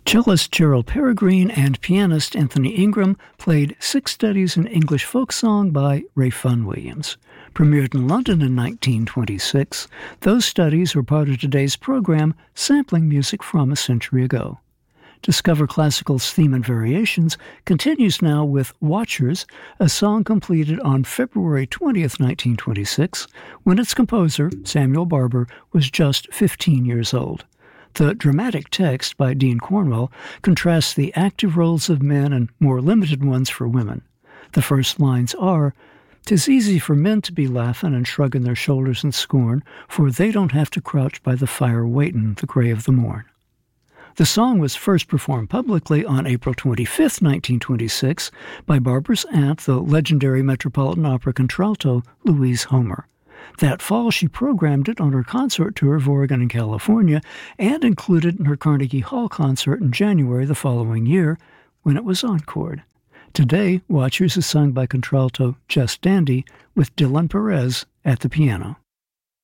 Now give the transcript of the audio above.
Cellist Gerald Peregrine and pianist Anthony Ingram played Six Studies in English Folk Song by Rayfun Williams. Premiered in London in 1926, those studies were part of today's program, sampling music from a century ago. Discover Classical's theme and variations continues now with Watchers, a song completed on February 20th, 1926, when its composer, Samuel Barber, was just 15 years old. The dramatic text by Dean Cornwell contrasts the active roles of men and more limited ones for women. The first lines are, "'Tis easy for men to be laughin' and shruggin' their shoulders in scorn, for they don't have to crouch by the fire waitin' the gray of the morn." The song was first performed publicly on April 25, 1926, by Barber's aunt, the legendary Metropolitan Opera contralto Louise Homer. That fall, she programmed it on her concert tour of Oregon and California and included in her Carnegie Hall concert in January the following year, when it was encored. Today, Watchers is sung by contralto Jess Dandy with Dylan Perez at the piano.